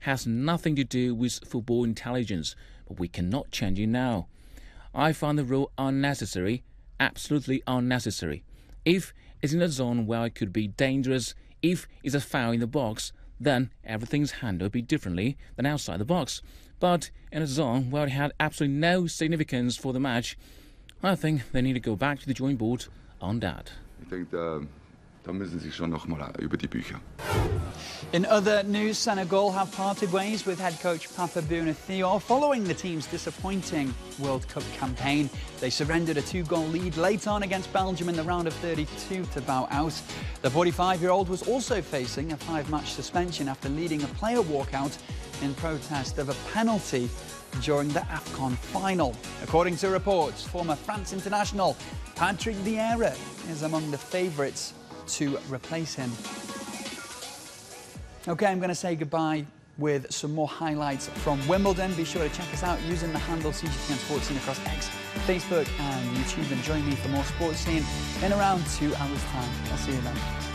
has nothing to do with football intelligence, but we cannot change it now. I find the rule unnecessary, absolutely unnecessary. If it's in a zone where it could be dangerous, if it's a foul in the box, then everything's handled a bit differently than outside the box. But in a zone where it had absolutely no significance for the match, I think they need to go back to the drawing board on that. Ich denke, da müssen Sie schon noch mal über die Bücher. In other news, Senegal have parted ways with head coach Papa Bouna Thiaw following the team's disappointing World Cup campaign. They surrendered a 2-goal lead late on against Belgium in the round of 32 to bow out. The 45-year-old was also facing a 5-match suspension after leading a player walkout in protest of a penalty during the AFCON final. According to reports, former France international Patrick Vieira is among the favourites to replace him. OK, I'm going to say goodbye with some more highlights from Wimbledon. Be sure to check us out using the handle CGTN Sports Scene across X, Facebook and YouTube, and join me for more Sports Scene in around 2 hours' time. I'll see you then.